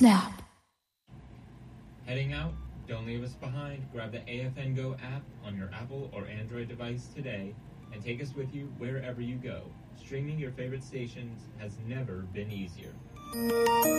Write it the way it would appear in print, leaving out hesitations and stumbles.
Snap. Heading out? Don't leave us behind. Grab the AFN Go app on your Apple or Android device today and take us with you wherever you go. Streaming your favorite stations has never been easier.